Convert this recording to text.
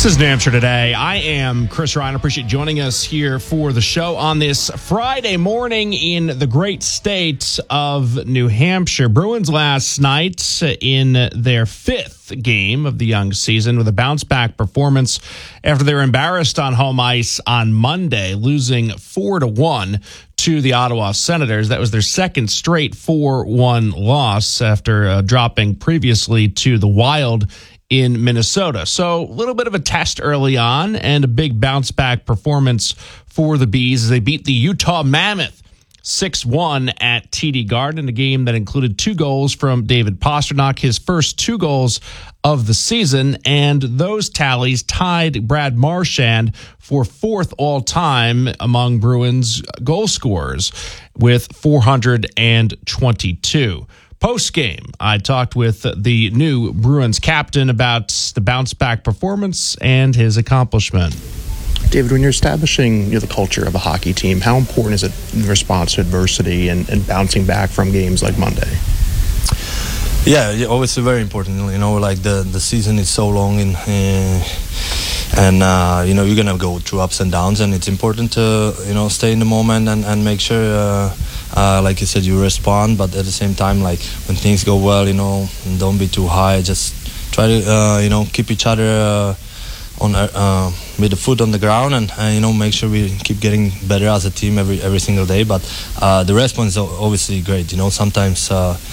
is New Hampshire Today. I am Chris Ryan. I appreciate joining us here for the show on this Friday morning in the great state of New Hampshire. Bruins last night in their fifth game of the young season with a bounce-back performance after they were embarrassed on home ice on Monday, losing 4-1 to the Ottawa Senators. That was their second straight 4-1 loss after dropping previously to the Wild in Minnesota. So a little bit of a test early on and a big bounce-back performance for the Bees as they beat the Utah Mammoth 6-1 at TD Garden, a game that included 2 goals from David Pastrnak, his first 2 goals of the season, and those tallies tied Brad Marchand for 4th all-time among Bruins goal scorers with 422. Post-game, I talked with the new Bruins captain about the bounce-back performance and his accomplishment. David, when you're establishing the culture of a hockey team, how important is it in response to adversity and bouncing back from games like Monday? Yeah, obviously very important. Like the season is so long and you're going to go through ups and downs, and it's important to, stay in the moment and make sure, like you said, you respond, but at the same time, like when things go well, don't be too high. Just try to, keep each other with the foot on the ground and make sure we keep getting better as a team every single day. But the response is obviously great. Sometimes